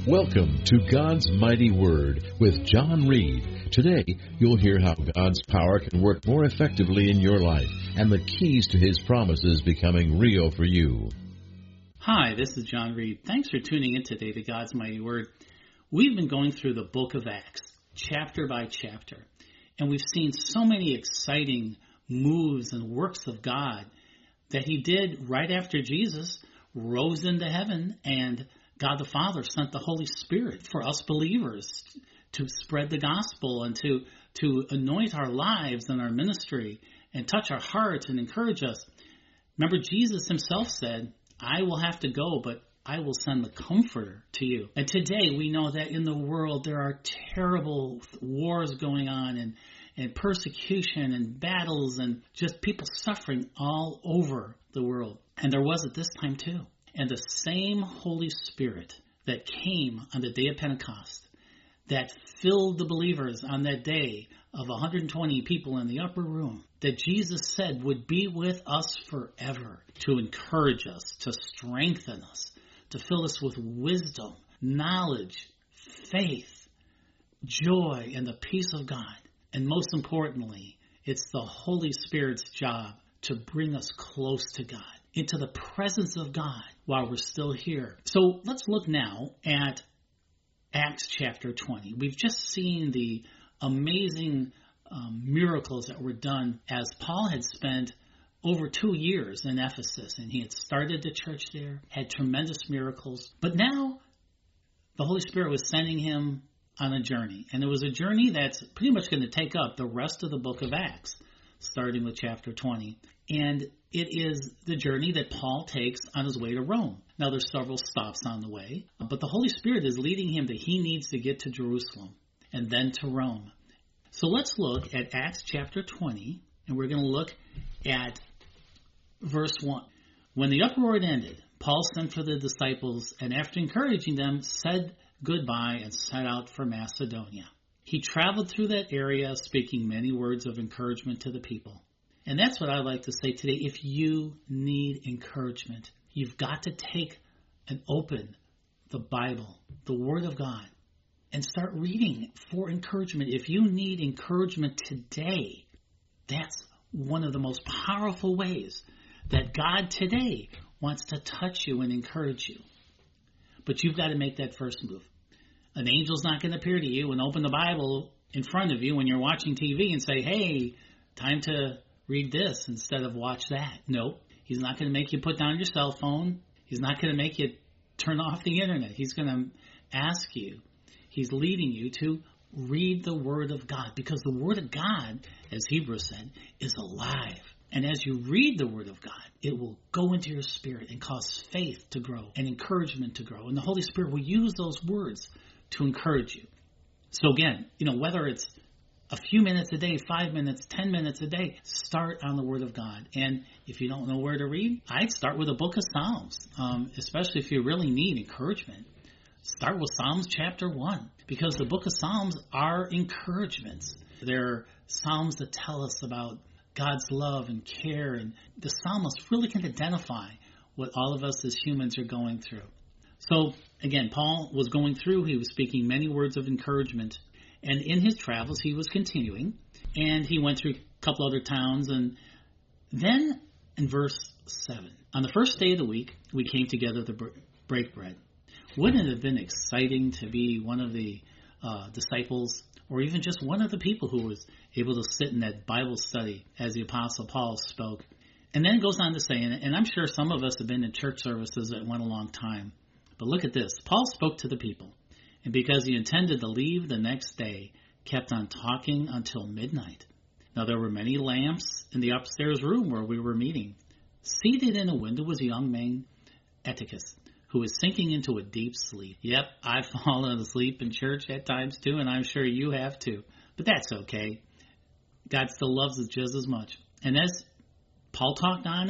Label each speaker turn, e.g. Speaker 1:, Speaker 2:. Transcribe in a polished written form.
Speaker 1: Welcome to God's Mighty Word with John Reed. Today, you'll hear how God's power can work more effectively in your life and the keys to His promises becoming real for you.
Speaker 2: Hi, this is John Reed. Thanks for tuning in today to God's Mighty Word. We've been going through the book of Acts, chapter by chapter, and we've seen so many exciting moves and works of God that He did right after Jesus rose into heaven, and God the Father sent the Holy Spirit for us believers to spread the gospel and to anoint our lives and our ministry and touch our hearts and encourage us. Remember, Jesus Himself said, I will have to go, but I will send the Comforter to you. And today we know that in the world there are terrible wars going on and persecution and battles and just people suffering all over the world. And there was at this time too. And the same Holy Spirit that came on the day of Pentecost, that filled the believers on that day of 120 people in the upper room, that Jesus said would be with us forever to encourage us, to strengthen us, to fill us with wisdom, knowledge, faith, joy, and the peace of God. And most importantly, it's the Holy Spirit's job to bring us close to God, into the presence of God while we're still here. So let's look now at Acts chapter 20. We've just seen the amazing miracles that were done as Paul had spent over 2 years in Ephesus, and he had started the church there, had tremendous miracles. But now the Holy Spirit was sending him on a journey, and it was a journey that's pretty much going to take up the rest of the book of Acts, starting with chapter 20. And it is the journey that Paul takes on his way to Rome. Now, there's several stops on the way, but the Holy Spirit is leading him that he needs to get to Jerusalem and then to Rome. So let's look at Acts chapter 20, and we're going to look at verse 1. When the uproar had ended, Paul sent for the disciples, and after encouraging them, said goodbye and set out for Macedonia. He traveled through that area, speaking many words of encouragement to the people. And that's what I'd like to say today. If you need encouragement, you've got to take and open the Bible, the Word of God, and start reading for encouragement. If you need encouragement today, that's one of the most powerful ways that God today wants to touch you and encourage you. But you've got to make that first move. An angel's not going to appear to you and open the Bible in front of you when you're watching TV and say, hey, time to read this instead of watch that. Nope. He's not going to make you put down your cell phone. He's not going to make you turn off the internet. He's going to ask you. He's leading you to read the Word of God, because the Word of God, as Hebrews said, is alive. And as you read the Word of God, it will go into your spirit and cause faith to grow and encouragement to grow. And the Holy Spirit will use those words to encourage you. So again, whether it's a few minutes a day, 5 minutes, 10 minutes a day, start on the Word of God. And if you don't know where to read, I'd start with the book of Psalms, especially if you really need encouragement. Start with Psalms chapter 1, because the book of Psalms are encouragements. They're Psalms that tell us about God's love and care, and the psalmist really can identify what all of us as humans are going through. So again, Paul was going through, he was speaking many words of encouragement. And in his travels, he was continuing, and he went through a couple other towns. And then in verse 7, on the first day of the week, we came together to break bread. Wouldn't it have been exciting to be one of the disciples, or even just one of the people who was able to sit in that Bible study as the Apostle Paul spoke? And then it goes on to say, and I'm sure some of us have been in church services that went a long time, but look at this. Paul spoke to the people, and because he intended to leave the next day, kept on talking until midnight. Now there were many lamps in the upstairs room where we were meeting. Seated in a window was a young man, Eutychus, who was sinking into a deep sleep. Yep, I've fallen asleep in church at times too, and I'm sure you have too. But that's okay. God still loves us just as much. And as Paul talked on